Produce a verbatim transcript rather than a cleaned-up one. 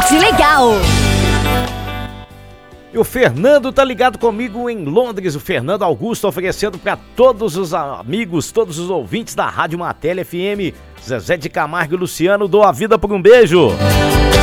Tarde Legal. E o Fernando tá ligado comigo em Londres, o Fernando Augusto oferecendo para todos os amigos, todos os ouvintes da Rádio Martelli F M, Zezé de Camargo e Luciano, dou a vida por um beijo.